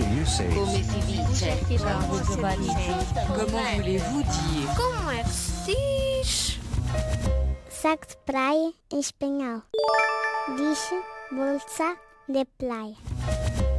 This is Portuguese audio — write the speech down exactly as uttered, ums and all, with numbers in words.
you say? Come si dice? Comment voulez-vous dire? Como é que se diz? Saco de praia em espanhol. Diz bolsa de praia.